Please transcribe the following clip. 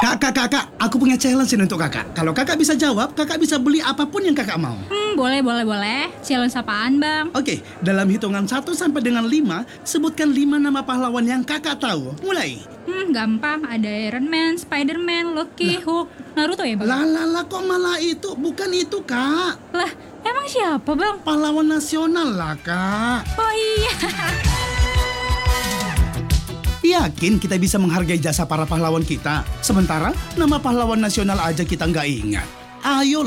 Kak, aku punya challenge ini untuk kakak. Kalau kakak bisa jawab, kakak bisa beli apapun yang kakak mau. Boleh. Challenge apaan, Bang? Oke, dalam hitungan 1 sampai dengan 5, sebutkan 5 nama pahlawan yang kakak tahu. Mulai. Gampang. Ada Iron Man, Spider-Man, Loki, Hulk, Naruto ya, Bang? Lah, kok malah itu? Bukan itu, Kak. Lah, emang siapa, Bang? Pahlawan nasional lah, Kak. Oh iya. Yakin kita bisa menghargai jasa para pahlawan kita? Sementara nama pahlawan nasional aja kita nggak ingat. Ayolah.